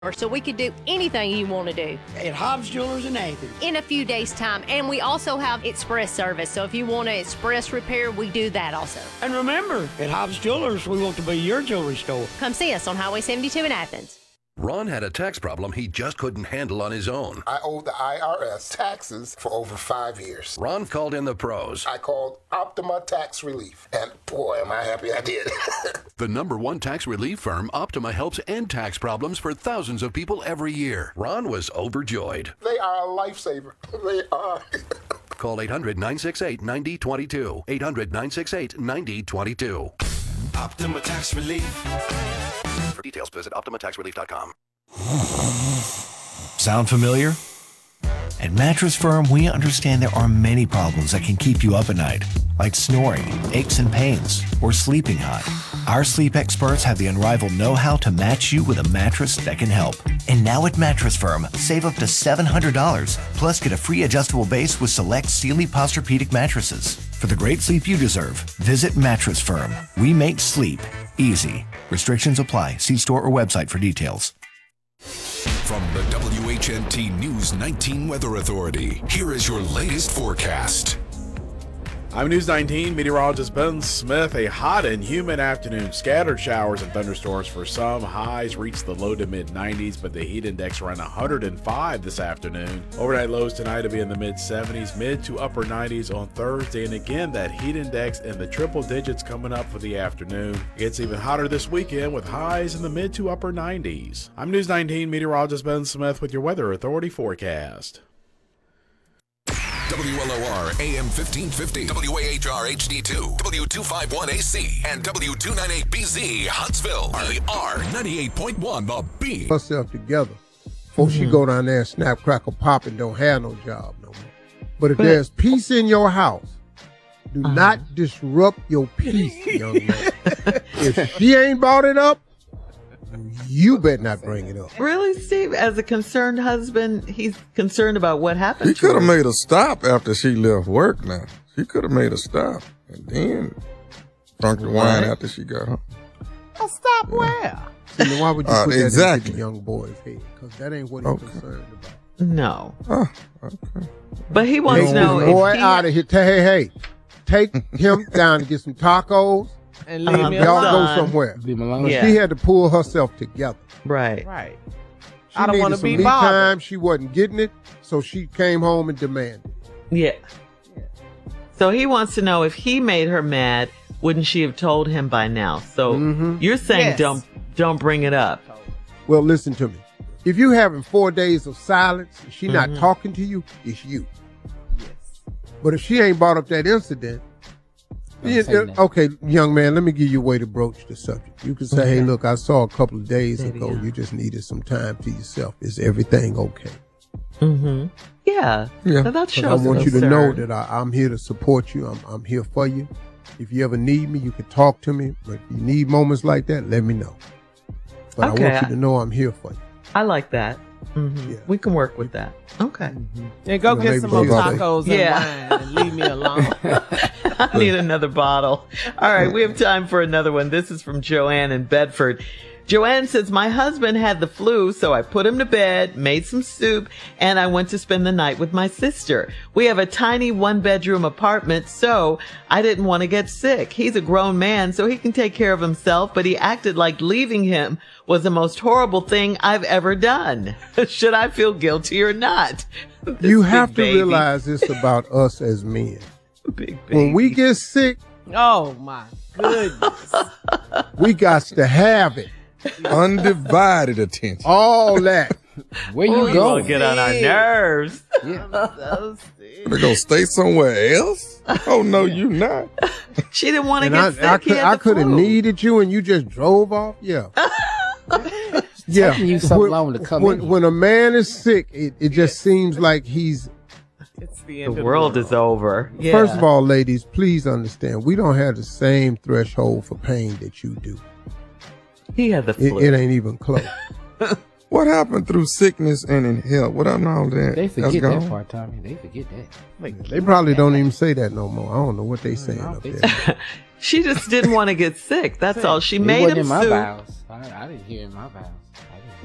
So we could do anything you want to do at Hobbs Jewelers in Athens in a few days' time. And we also have express service. So if you want an express repair, we do that also. And remember, at Hobbs Jewelers, we want to be your jewelry store. Come see us on Highway 72 in Athens. Ron had a tax problem he just couldn't handle on his own. I owed the IRS taxes for over 5 years. Ron called in the pros. I called Optima Tax Relief, and boy, am I happy I did. The #1 tax relief firm, Optima, helps end tax problems for thousands of people every year. Ron was overjoyed. They are a lifesaver. They are. Call 800-968-9022. 800-968-9022. Optima Tax Relief. For details, visit OptimaTaxRelief.com. Sound familiar? At Mattress Firm, we understand there are many problems that can keep you up at night, like snoring, aches and pains, or sleeping hot. Our sleep experts have the unrivaled know-how to match you with a mattress that can help. And now at Mattress Firm, save up to $700, plus get a free adjustable base with select Sealy Posturepedic mattresses. For the great sleep you deserve, visit Mattress Firm. We make sleep easy. Restrictions apply. See store or website for details. From the WHNT News 19 Weather Authority, here is your latest forecast. I'm News 19 meteorologist Ben Smith. A hot and humid afternoon. Scattered showers and thunderstorms for some. Highs reach the low to mid 90s, but the heat index around 105 this afternoon. Overnight lows tonight will be in the mid 70s, mid to upper 90s on Thursday. And again, that heat index in the triple digits coming up for the afternoon. It's even hotter this weekend with highs in the mid to upper 90s. I'm News 19 meteorologist Ben Smith with your Weather Authority forecast. WLOR AM 1550, WAHR HD2, W251AC, and W298BZ Huntsville are 98.1 The Beat. Herself together before she go down there and snap, crackle, pop, and don't have no job no more. But if there's peace in your house, do not disrupt your peace, young man. If she ain't brought it up, you better not bring it up. Really, Steve? As a concerned husband, he's concerned about what happened He to her. could have made a stop after she left work now. She could have made a stop and then drunk the wine after she got home. A stop where? See, now why would you put that exactly. into the young boy's head? Because that ain't what he's concerned about. No. Okay. But he wants to know boy if he... out of here. Hey, take him down to get some tacos. And leave me y'all alone. go somewhere. Leave me alone. She had to pull herself together. Right. Right. She I don't want to be me bothered. time. She wasn't getting it, so she came home and demanded. Yeah. So he wants to know if he made her mad, wouldn't she have told him by now? So you're saying don't bring it up. Well, listen to me. If you having 4 days of silence, and she not talking to you, it's you. Yes. But if she ain't brought up that incident, okay, young man, let me give you a way to broach the subject. You can say, hey, look, I saw a couple of days ago, you just needed some time to yourself. Is everything okay? Yeah. Yeah. So that shows I want you to concern. know that I'm here to support you. I'm here for you. If you ever need me, you can talk to me. But if you need moments like that, let me know. But I want you to know I'm here for you. I like that. Yeah. We can work with that. Okay. Yeah, go get some more tacos and wine and leave me alone. I need another bottle. All right, we have time for another one. This is from Joanne in Bedford. Joanne says, my husband had the flu, so I put him to bed, made some soup, and I went to spend the night with my sister. We have a tiny 1-bedroom apartment, so I didn't want to get sick. He's a grown man, so he can take care of himself, but he acted like leaving him was the most horrible thing I've ever done. Should I feel guilty or not? You have to realize this about us as men. When we get sick, oh my goodness, we got to have it. Undivided attention. All that. Where you going? Get on our nerves. Yeah. We're going to stay somewhere else? Oh, no, you not. She didn't want to get sick. I could have needed you and you just drove off. Yeah. Yeah. You so long to come in. When a man is sick, it just seems like he's... It's The world is over. Yeah. First of all, ladies, please understand, we don't have the same threshold for pain that you do. He had the flu. It ain't even close. What happened through sickness and in health? What I know that? They forget that part, Tommy. They forget that. They probably don't even say that no more. I don't know what they saying up there. She just didn't want to get sick. That's all. She made him in my soup. vows. I didn't hear in my vows.